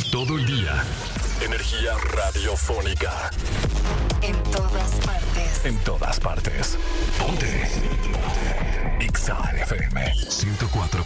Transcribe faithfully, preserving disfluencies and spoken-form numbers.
Todo el día. Energía radiofónica. En todas partes. En todas partes. Ponte. Ponte. Exa F M ciento cuatro